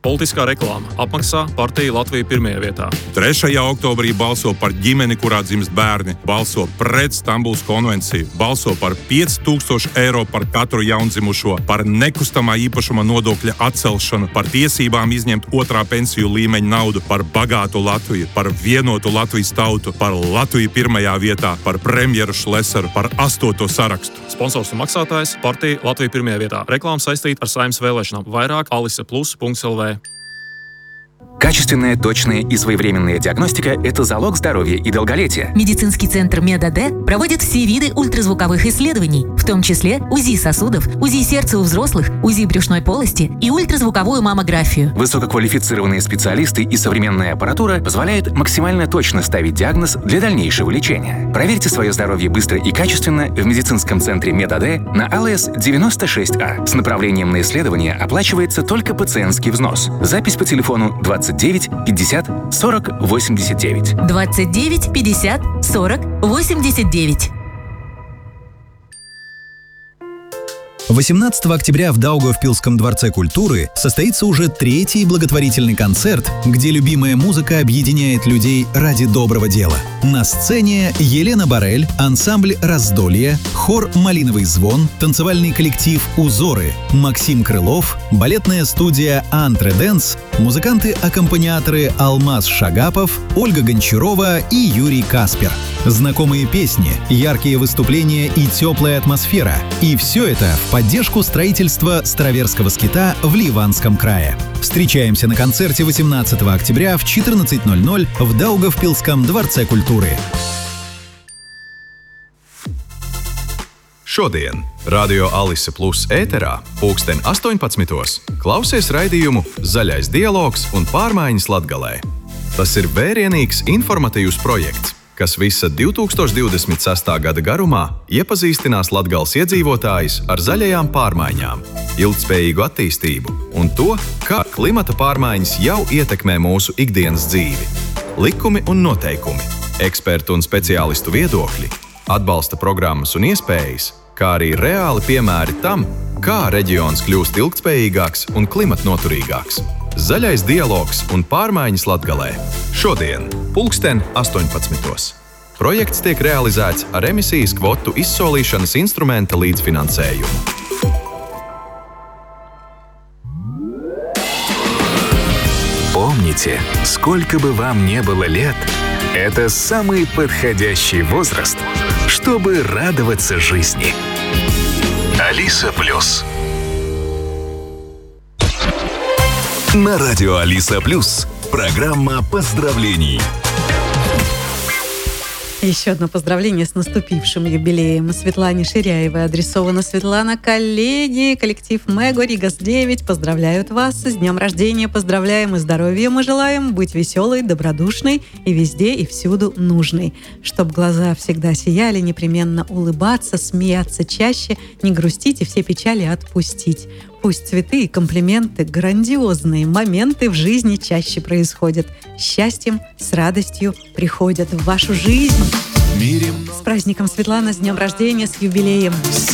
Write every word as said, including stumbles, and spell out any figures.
Politiskā reklāma. Apmaksā partija Latvija pirmajā vietā. trešajā oktobrī balso par ģimeni, kurā dzimst bērni. Balso pret Stambulas konvenciju. Balso par pieci tūkstoši eiro par katru jaundzimušo. Par nekustamā īpašuma nodokļa atcelšanu. Par tiesībām izņemt otrā pensiju līmeņa naudu. Par bagātu Latviju. Par vienotu Latvijas tautu. Par Latviju pirmajā vietā. Par premjeru Šlesaru. Par astoto sarakstu. Sponsors un maksātājs partija Latvija pirmajā vietā. Reklāma saistīta ar Saeimas vēlēšanām. Vairāk alisa plus punkts el vē. Качественная, точная и своевременная диагностика – это залог здоровья и долголетия. Медицинский центр МедАД проводит все виды ультразвуковых исследований, в том числе УЗИ сосудов, УЗИ сердца у взрослых, УЗИ брюшной полости и ультразвуковую маммографию. Высококвалифицированные специалисты и современная аппаратура позволяют максимально точно ставить диагноз для дальнейшего лечения. Проверьте свое здоровье быстро и качественно в медицинском центре МедАД на АЛС девяносто шесть А. С направлением на исследование оплачивается только пациентский взнос. Запись по телефону двадцать девять пятьдесят сорок восемьдесят девять. двадцать девять пятьдесят сорок восемьдесят девять. восемнадцатого октября в Даугавпилском дворце культуры состоится уже третий благотворительный концерт, где любимая музыка объединяет людей ради доброго дела. На сцене Елена Барель, ансамбль «Раздолье», хор «Малиновый звон», танцевальный коллектив «Узоры», Максим Крылов, балетная студия «Антре-Дэнс», музыканты-аккомпаниаторы Алмаз Шагапов, Ольга Гончарова и Юрий Каспер. Знакомые песни, яркие выступления и теплая атмосфера. И все это в поддержку строительства Староверского скита в Ливанском крае. Встречаемся на концерте восемнадцатого октября в четырнадцать ноль ноль в Даугавпилском дворце культуры. Šodien Radio Alise Plus ēterā pulksten astoņpadsmitos klausies raidījumu Zaļais dialogs un pārmaiņas Latgalē. Tas ir vērienīgs informatīvs projekts, kas visa divi tūkstoši divdesmit sestā gada garumā iepazīstinās Latgales iedzīvotājus ar zaļajām pārmaiņām, ilgtspējīgu attīstību un to, kā klimata pārmaiņas jau ietekmē mūsu ikdienas dzīvi. Likumi un noteikumi, ekspertu un speciālistu viedokļi, atbalsta programmas un iespējas, kā arī reāli piemēri tam, kā reģions kļūst ilgtspējīgāks un klimatnoturīgāks. Zaļais dialogs un pārmaiņas Latgalē. Šodien, pulksten astoņpadsmitos. Projekts tiek realizēts ar emisijas kvotu izsolīšanas instrumenta līdzfinansējumu. Помните, сколько бы вам не было лет, это самый подходящий возраст, чтобы радоваться жизни. Алиса Плюс. На радио Алиса Плюс программа поздравлений. Еще одно поздравление с наступившим юбилеем. Светлане Ширяевой адресовано. Светлана, коллеги, коллектив Мего, Ригас девять поздравляют вас с днем рождения. Поздравляем и здоровья мы желаем. Быть веселой, добродушной и везде и всюду нужной. Чтоб глаза всегда сияли, непременно улыбаться, смеяться чаще, не грустить и все печали отпустить. Пусть цветы и комплименты, грандиозные моменты в жизни чаще происходят. С счастьем, с радостью приходят в вашу жизнь. С праздником, Светлана, с днем рождения, с юбилеем!